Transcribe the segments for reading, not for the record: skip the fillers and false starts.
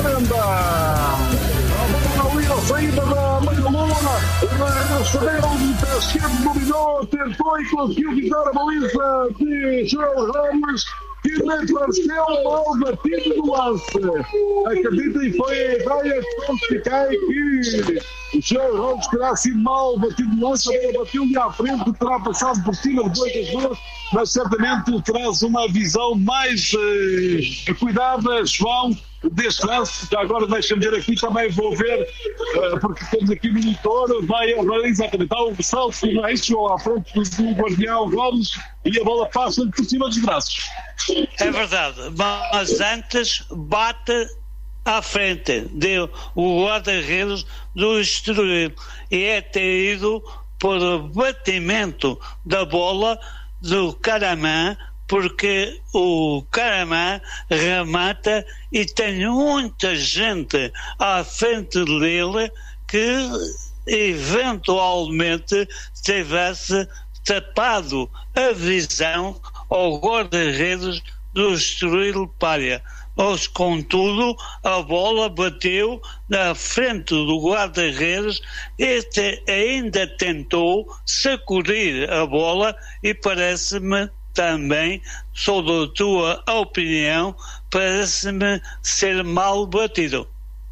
Miranda. Ali a saída da meia-lua, rasteiro de pé esquerdo dominou, tentou e conseguiu evitar a baliza de Joel Ramos, que mete o Arcel, mal batido no lance. Acredita e foi a ideia que cai que o Joel Ramos terá sido mal batido no lance, a bola bateu-lhe à frente, terá passado por cima de dois jogadores, mas certamente traz uma visão mais cuidada, João, deste lance. Já agora deixa-me ver aqui, também vou ver, porque temos aqui o monitor, vai exatamente, há um salto do Rachel à frente do guardião Gomes e a bola passa por cima dos braços. É verdade, mas antes bate à frente deu o guarda-redes do Estoril e é terido por batimento da bola do Caramã, porque o Caramã remata e tem muita gente à frente dele que eventualmente tivesse tapado a visão ao guarda-redes do Estoril Pária. Mas, contudo, a bola bateu na frente do guarda-redes. Este ainda tentou sacudir a bola e parece-me também, sou da tua opinião, parece-me ser mal batido.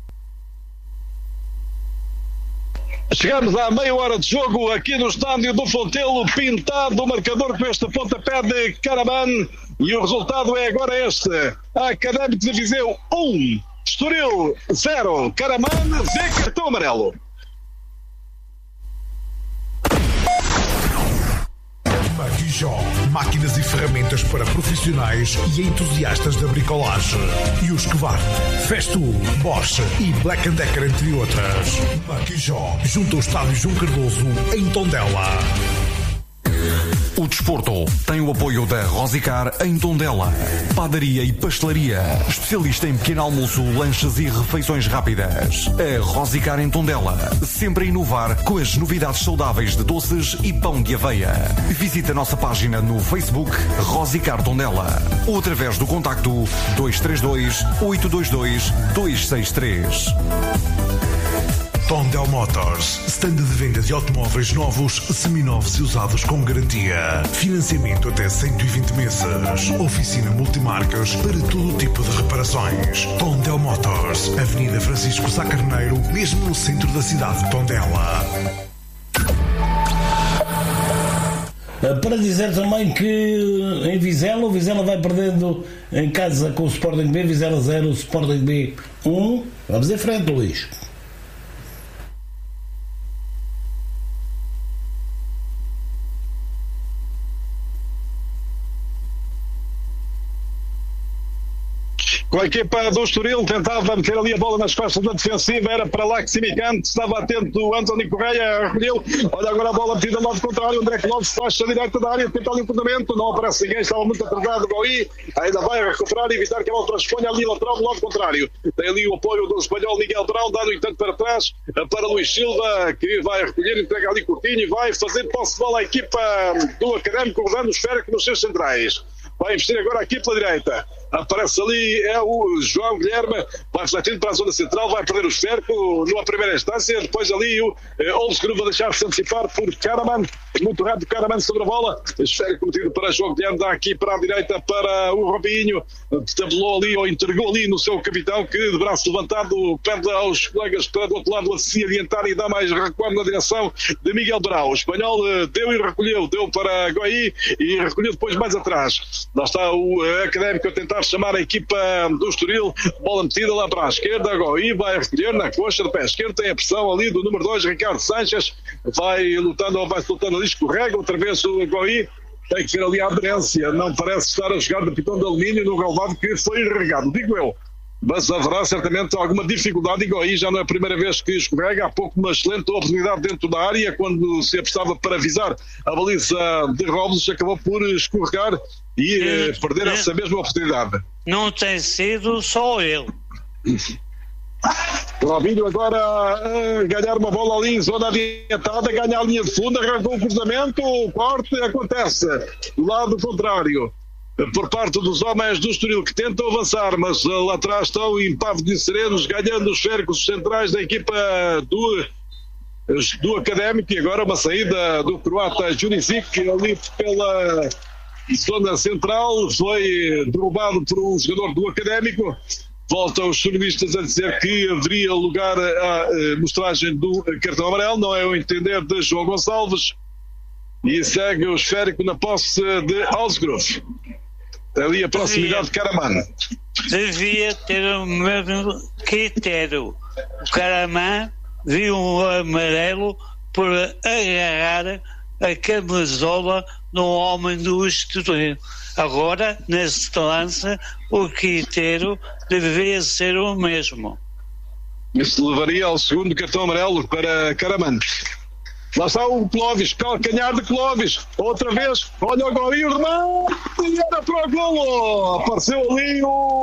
Chegamos à meia hora de jogo aqui no estádio do Fontelo, pintado o marcador com este pontapé de Caraman, e o resultado é agora este: Académico de Viseu 1, Estoril 0, Caraman vê cartão amarelo. Marquijó, máquinas e ferramentas para profissionais e entusiastas da bricolagem. E os Husqvarna, Festool, Bosch e Black & Decker, entre outras. Marquijó, junto ao estádio João Cardoso, em Tondela. O desporto tem o apoio da Rosicar em Tondela. Padaria e pastelaria, especialista em pequeno almoço, lanches e refeições rápidas. A Rosicar em Tondela, sempre a inovar com as novidades saudáveis de doces e pão de aveia. Visite a nossa página no Facebook Rosicar Tondela ou através do contacto 232 822 263. Tondel Motors, stand de venda de automóveis novos, seminovos e usados com garantia. Financiamento até 120 meses. Oficina multimarcas para todo tipo de reparações. Tondel Motors, Avenida Francisco Sá Carneiro, mesmo no centro da cidade de Tondela. Para dizer também que em Vizela, o Vizela vai perdendo em casa com o Sporting B, Vizela 0, Sporting B 1. Vamos em frente, Luís. Com a equipa do Estoril, tentava meter ali a bola nas costas da defensiva, era para lá que Simicante, estava atento o António Correia, recolheu, olha agora a bola metida ao lado contrário, André Clóvis faz a direita da área, tenta ali o cruzamento, não aparece ninguém, estava muito atrasado, Goi, ainda vai recuperar e evitar que a bola transponha ali lateral do lado contrário. Tem ali o apoio do espanhol Miguel Brown, dado entanto para trás, para Luís Silva, que vai recolher, entrega ali Coutinho e vai fazer posse de bola à equipa do Académico, rodando o esférico nos seus centrais. Vai investir agora aqui pela direita. Aparece ali, é o João Guilherme, vai refletindo para a zona central, vai perder o esférico numa primeira instância, depois ali o Olsgrove vai deixar-se antecipar por Caraman, muito rápido Caraman sobre a bola, esférico metido para João Guilherme, dá aqui para a direita para o Robinho, tabelou ali ou entregou ali no seu capitão, que de braço levantado pede aos colegas para do outro lado a se adiantar e dá mais recuo na direção de Miguel Brau. O espanhol deu e recolheu, deu para Goi e recolheu depois mais atrás. Lá está o Académico a tentar chamar a equipa do Estoril, bola metida lá para a esquerda, Goi vai recolher na coxa do pé esquerdo, tem a pressão ali do número 2, Ricardo Sanches, vai lutando ou vai soltando ali, escorrega outra vez o Goi, tem que ver ali a aderência, não parece estar a jogar de pitão de alumínio no relevado que foi regado, digo eu. Mas haverá certamente alguma dificuldade, e Goi já não é a primeira vez que escorrega, há pouco uma excelente oportunidade dentro da área, quando se apostava para visar a baliza de Robles, acabou por escorregar e perder essa mesma oportunidade. Não tem sido só ele. Robinho agora a ganhar uma bola ali em zona adiantada, ganha a linha de fundo, arrancou o cruzamento, o corte acontece do lado contrário. por parte dos homens do Estoril, que tentam avançar, mas lá atrás estão impávidos e serenos, ganhando os cercos centrais da equipa do Académico. E agora uma saída do croata Jurisic ali pela zona central, foi derrubado por um jogador do Académico. Voltam os jornalistas a dizer que haveria lugar à mostragem do cartão amarelo, não é o entender de João Gonçalves, e segue o esférico na posse de Alsgrove. Ali a proximidade de Karaman. Devia ter o mesmo critério. O Karaman viu um amarelo por agarrar a camisola no homem do Estoril. Agora, nesse lance, o critério deveria ser o mesmo. Isso levaria ao segundo cartão amarelo para Karaman. Lá está o Clóvis, calcanhar de Clóvis, outra vez, olha o golinho, remate, era para o golo, apareceu ali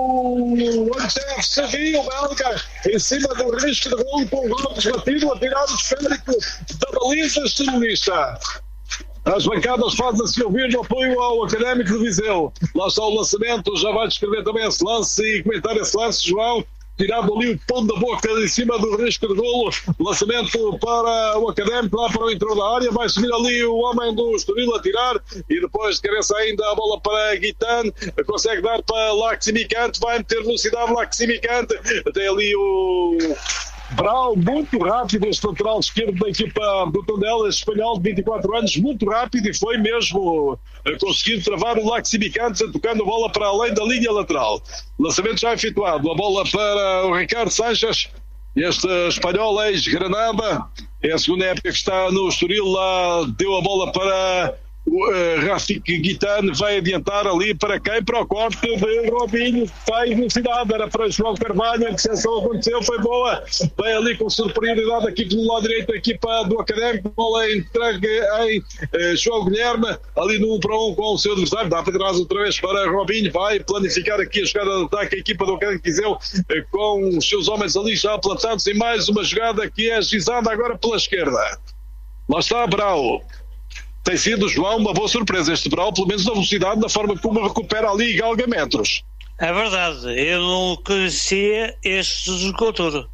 o Antef Savio, o belga, em cima do risco de golo, com o Lopes batido, a tirar o esférico da baliza estilista. As bancadas fazem-se ouvir no apoio ao Académico de Viseu. Lá está o lançamento, já vai descrever também esse lance e comentar esse lance, João. Tirado ali o pão da boca em cima do risco de golo, lançamento para o Académico, lá para o interior da área, vai subir ali o homem do Estoril a tirar, e depois de cabeça ainda a bola para Guitan, consegue dar para Laximicante, vai meter velocidade Laximicante, tem ali o Brau, muito rápido, este lateral esquerdo da equipa do Tondela, espanhol de 24 anos, muito rápido, e foi mesmo conseguindo travar o Laximicante, tocando a bola para além da linha lateral. Lançamento já efetuado, a bola para o Ricardo Sanches, este espanhol ex-Granada, é a segunda época que está no Estoril, lá deu a bola para o Rafik Guitan, vai adiantar ali para quem? Para o corte de Robinho, vai velocidade, era para João Carvalho, a exceção aconteceu, foi boa, vai ali com superioridade aqui pelo lado direito a equipa do Académico, bola entregue em João Guilherme, ali no 1 para 1 com o seu adversário, dá para trás outra vez para Robinho, vai planificar aqui a jogada de ataque, a equipa do Académico Viseu, com os seus homens ali já plantados, em mais uma jogada que é agizada agora pela esquerda. Lá está Brau. Tem sido, João, uma boa surpresa este Brau, pelo menos na velocidade, da forma como recupera ali e galga metros. É verdade, eu não conhecia este jogador.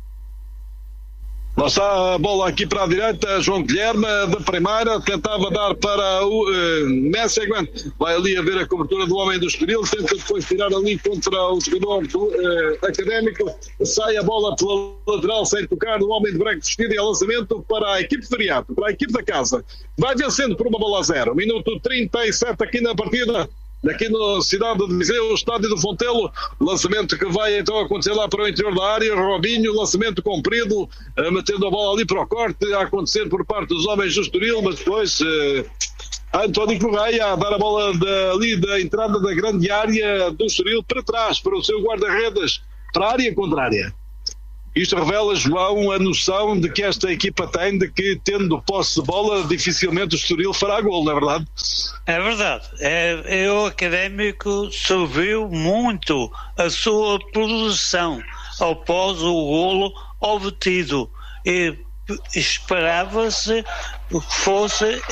Lá está a bola aqui para a direita, João Guilherme, da primeira, tentava dar para o Messeguin, vai ali a ver a cobertura do homem do Estoril, tenta depois tirar ali contra o jogador do Académico, sai a bola pela lateral sem tocar no homem de branco vestido, e é lançamento para a equipe de Viriato, para a equipe da casa. Vai vencendo por uma bola a 0, minuto 37 aqui na partida. Aqui na cidade de Viseu, o estádio do Fontelo, lançamento que vai então acontecer lá para o interior da área, Robinho, lançamento comprido, metendo a bola ali para o corte, a acontecer por parte dos homens do Estoril, mas depois António Correia a dar a bola ali da entrada da grande área do Estoril para trás, para o seu guarda-redes, para a área contrária. Isto revela, João, a noção de que esta equipa tem de que, tendo posse de bola, dificilmente o Estoril fará gol, não é verdade? É verdade. O Académico subiu muito a sua produção após o golo obtido. E esperava-se que fosse